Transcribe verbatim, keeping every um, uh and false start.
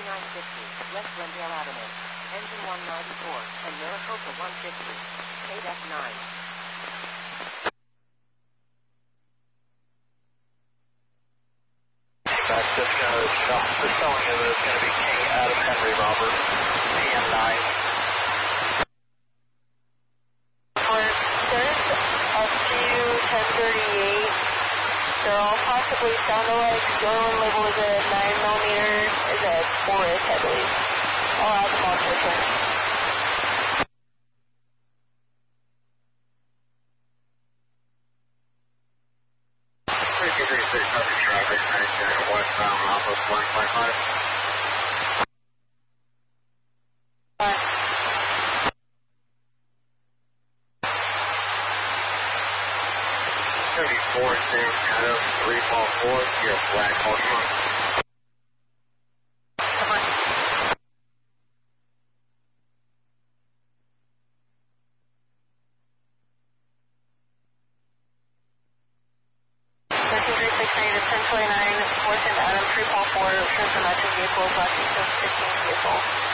nine fifty, West Glendale Avenue, engine one ninety-four, and Maricopa one fifty, K F nine. That's just going to stop the towing of it. It's going to be King Adam Henry Robert, P M nine. There's a few ten thirty-eight. They're all possibly sound alike. The other one labeled as a nine millimeter is a four-ish, I believe. I'll add them all to return. three two three six, coverage traffic, ninety-seven westbound, Alpha one five five. thirty-four, Sam Adam, three four four, your flag, hold on. ten twenty-nine, four Sam Adam, three four four, return to matching vehicle, flashing fifteen vehicle.